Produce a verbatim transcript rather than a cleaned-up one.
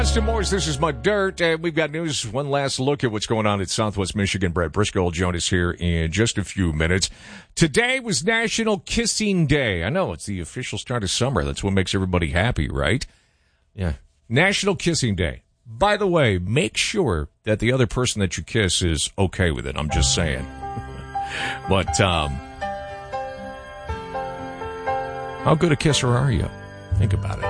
Austin Morris, this is My Dirt, and we've got news. One last look at what's going on in Southwest Michigan. Brett Briscoe will join us here in just a few minutes. Today was National Kissing Day. I know, it's the official start of summer. That's what makes everybody happy, right? Yeah. National Kissing Day. By the way, make sure that the other person that you kiss is okay with it. I'm just saying. But, um, how good a kisser are you? Think about it.